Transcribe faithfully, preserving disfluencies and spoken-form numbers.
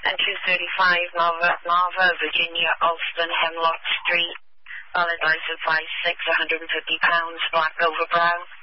And two thirty-five Marva, Marva, Virginia, Alston, Hemlock Street. Valid license five six, one hundred fifty pounds, black over brown.